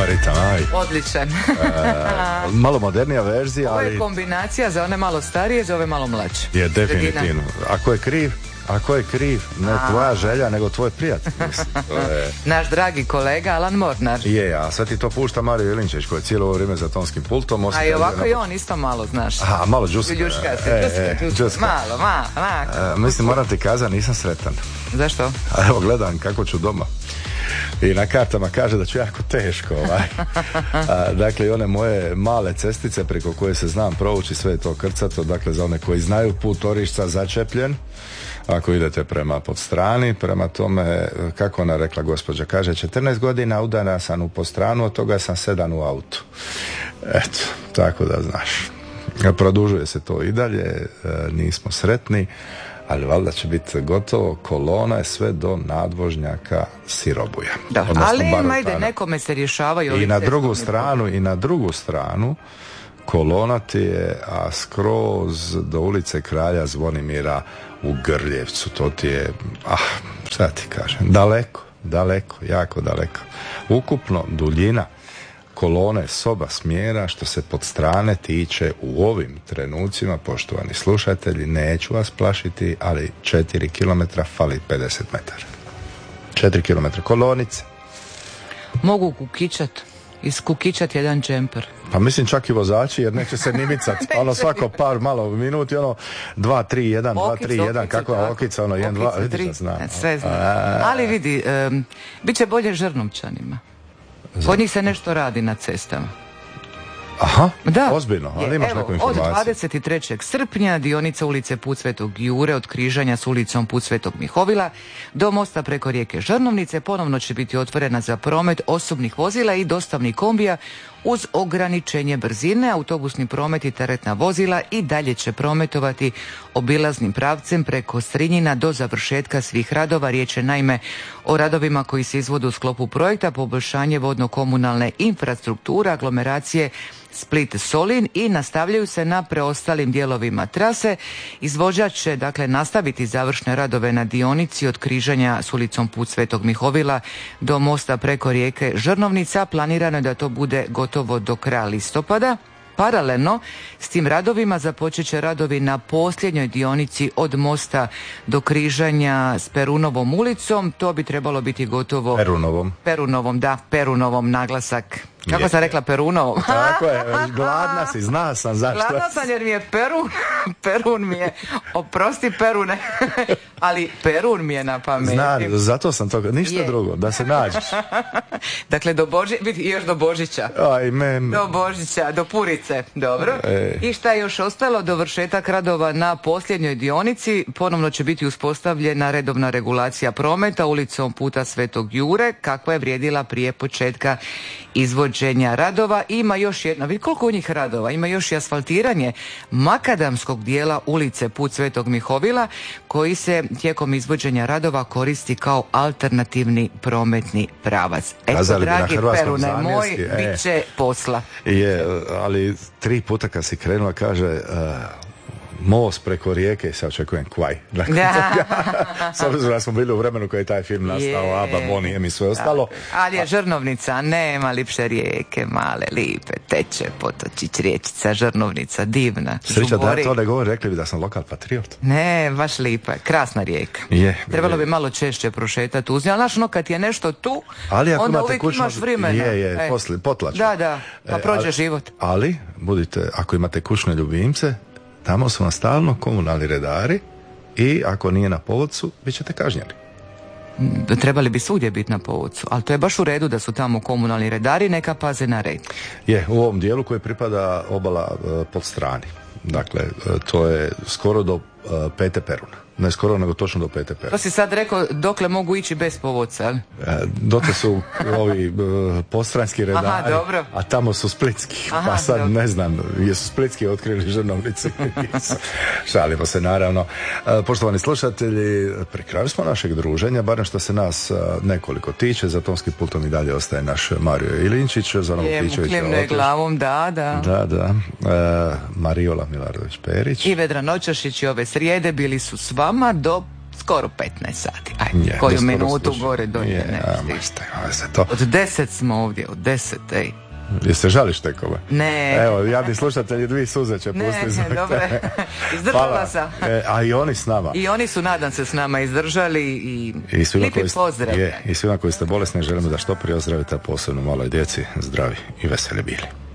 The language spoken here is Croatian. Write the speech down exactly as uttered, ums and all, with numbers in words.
ritam, aj. Odličan. E, malo modernija verzija, ali... Ovo je kombinacija za one malo starije, za ove malo mlađe. Je, definitivno. Ako je kriv, ako je kriv, ne a... tvoja želja, nego tvoj prijatelj. Je... Naš dragi kolega Alan Mornar. Je, a sad ti to pušta Mario Ilinčić, koji je cijelo vrijeme za tonskim pultom. A i ovako i on isto malo, znaš. A, malo džuska. Džuska se, e, džuska, e, džuska. Malo, malo, malo. E, mislim, moram ti kazati, nisam sretan. Zašto? A evo, gledam kako ću doma. I na kartama kaže da ću jako teško ovaj. A, dakle, one moje male cestice preko koje se znam provući, sve je to krcato. Dakle, za one koji znaju, put Orišca začepljen ako idete prema Podstrani. Prema tome, kako ona rekla gospođa, kaže četrnaest godina udana sam u Podstranu, od toga sam sedam u autu. Eto, tako da znaš. Produžuje se to i dalje, nismo sretni, ali valjda će biti gotovo. Kolona je sve do nadvožnjaka Sirobuja. Da, ali ima ide, nekome se rješavaju. I na drugu stranu, i na drugu stranu kolona ti je, a skroz do ulice Kralja Zvonimira u Grljevcu. To ti je, ah, šta ti kažem, daleko, daleko, jako daleko. Ukupno duljina kolone soba smjera što se Podstrane tiče u ovim trenucima, poštovani slušatelji, neću vas plašiti, ali četiri kilometra fali pedeset metara. četiri kilometra kolonice. Mogu kukičat, iskukičat jedan džemper. Pa mislim čak i vozači, jer neće se ni micat. Ono svako par malo minuti, ono dva, tri, jedan, dva, tri, jedan, kakva okica, ono jedan, dva, vidiš da znam. Sve znam. Ali vidi, um, bit će bolje Žrnovčanima. Kod njih se nešto radi na cestama. Aha, da. Ozbiljno, ali je, imaš evo, neku informaciju. Od dvadeset trećeg srpnja dionica ulice Put Svetog Jure od križanja s ulicom Put Svetog Mihovila do mosta preko rijeke Žrnovnice ponovno će biti otvorena za promet osobnih vozila i dostavnih kombija uz ograničenje brzine. Autobusni promet i teretna vozila i dalje će prometovati obilaznim pravcem preko Strinjina do završetka svih radova. Riječ je naime o radovima koji se izvode u sklopu projekta poboljšanje vodno-komunalne infrastrukture, aglomeracije Split-Solin i nastavljaju se na preostalim dijelovima trase. Izvođač će dakle nastaviti završne radove na dionici od križanja s ulicom Put Svetog Mihovila do mosta preko rijeke Žrnovnica. Planirano je da to bude gotovo do kraja listopada. Paralelno s tim radovima započet će radovi na posljednjoj dionici od mosta do križanja s Perunovom ulicom. To bi trebalo biti gotovo... Perunovom. Perunovom, da, Perunovom naglasak. Kako je. Sam rekla Perunovom? Tako je, gladna si, zna sam zašto. Gladna sam jer mi je Perun, Perun mi je, oprosti Perune, ali Perun mi je na pameti. Znam, zato sam to, ništa je. Drugo, da se nađeš. Dakle, do Boži, vidi, još do Božića. Aj, mem. Do Božića, do Purice, dobro. E. I šta je još ostalo? Dovršetak radova na posljednjoj dionici. Ponovno će biti uspostavljena redovna regulacija prometa ulicom Puta Svetog Jure, kakva je vrijedila prije početka izvođenja radova. Ima još jedna, vidi koliko u njih radova, ima još i asfaltiranje makadamskog dijela ulice Put Svetog Mihovila, koji se tijekom izvođenja radova koristi kao alternativni prometni pravac. Eto, Kazali dragi Perune moj, e, bit će posla. Je, ali tri puta kad si krenula kaže... Uh, most preko rijeke i sad očekujem Kvaj. Dakle, s obzirom da smo bili u vremenu koji je taj film nastao, yeah. Abba, Bonnie M i sve ostalo. Ali je Žrnovnica, nema lipše rijeke, male, lipe, teče, potočić, riječica, Žrnovnica, divna. Sreća da to ne govori, rekli bi da sam lokal patriot. Ne, baš lipa, krasna rijeka. Je, Trebalo je. bi malo češće prošetati uz nju, ali znaš, no, kad je nešto tu, ali ako onda imate uvijek kućno, imaš vremena. Je, je, e. posli, potlačno. Da, da, pa e, prođe ali, život. Ali, budite, ako imate kućne ljubimce, tamo su vam stalno komunalni redari i ako nije na povodcu, bit ćete kažnjeni. Trebali bi svugdje biti na povodcu, ali to je baš u redu da su tamo komunalni redari, neka paze na red. Je, u ovom dijelu koji pripada obala e, Podstrani. Dakle, e, to je skoro do e, Pete Peruna. Ne skoro, nego točno do Pete Peruna. To si sad rekao dokle mogu ići bez povodca, ali? E, dotle su ovi e, podstranski redari, aha, dobro. A tamo su splitski. Aha, pa sad dobro. Ne znam, jesu splitski otkrili Žrnovnici. Šalimo se naravno. E, poštovani slušatelji, pri kraju smo našeg druženja, barem što se nas a, nekoliko tiče. Za tonskim pultom i dalje ostaje naš Mario Ilinčić. Je, mukljivne glavom, da, da. Da, da. E, Mariola Milardović-Perić. I Vedran Očašić i ove srijede bili su s vama do skoro petnaest sati. Ajde, Je, koju dosta minutu sluša. gore dolje. Je, ne a, stiže. ma šta, a, za to. Od deset smo ovdje, od deset, ej. Jeste žališ tekove? Ne. Evo, javni slušatelji dvije suze će Ne, pustiti. zbog dobro. tebe. Izdržala Hvala. sam. E, a i oni s nama. I oni su, nadam se, s nama izdržali i, I svima lijepi koji ste, pozdrav. je, i svima koji ste bolesni želimo da što prije ozdravite, a posebno maloj djeci zdravi i veseli bili.